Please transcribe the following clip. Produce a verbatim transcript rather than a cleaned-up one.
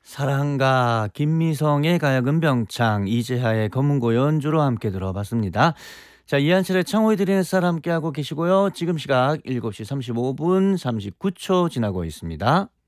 사랑가 김미성의 가야금 병창 이재하의 검은고 연주로 함께 들어봤습니다. 자, 이한철의 창호에 드리는 햇살 함께하고 계시고요. 지금 시각 일곱 시 삼십오 분 삼십구 초 지나고 있습니다.